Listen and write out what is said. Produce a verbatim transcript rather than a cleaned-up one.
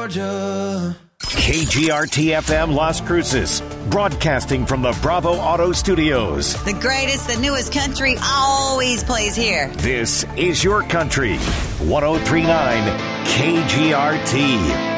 Georgia. K G R T F M Las Cruces, broadcasting from the Bravo Auto Studios. The greatest, the newest country always plays here. This is your country. one oh three point nine K G R T.